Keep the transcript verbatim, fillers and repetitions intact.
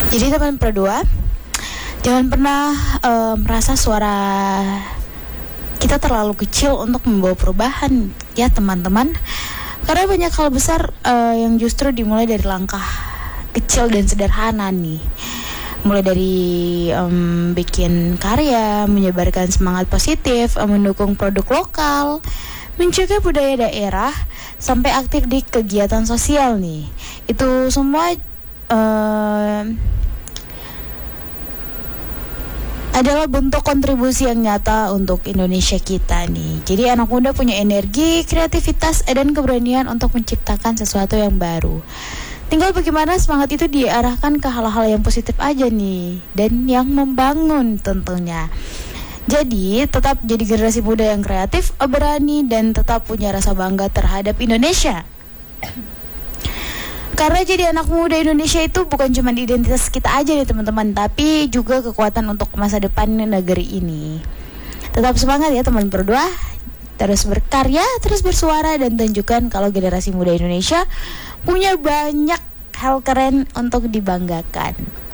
Jadi teman Pro dua, jangan pernah uh, merasa suara kita terlalu kecil untuk membawa perubahan ya teman-teman. Karena banyak hal besar uh, yang justru dimulai dari langkah kecil dan sederhana nih. Mulai dari um, bikin karya, menyebarkan semangat positif, um, mendukung produk lokal, menjaga budaya daerah, sampai aktif di kegiatan sosial nih. Itu semua uh, adalah bentuk kontribusi yang nyata untuk Indonesia kita nih. Jadi anak muda punya energi, kreativitas, dan keberanian untuk menciptakan sesuatu yang baru. Tinggal bagaimana semangat itu diarahkan ke hal-hal yang positif aja nih, dan yang membangun tentunya. Jadi tetap jadi generasi muda yang kreatif, berani, dan tetap punya rasa bangga terhadap Indonesia. Karena jadi anak muda Indonesia itu bukan cuma identitas kita aja nih teman-teman, tapi juga kekuatan untuk masa depan negeri ini. Tetap semangat ya teman berdua, terus berkarya, terus bersuara, dan tunjukkan kalau generasi muda Indonesia punya banyak hal keren untuk dibanggakan.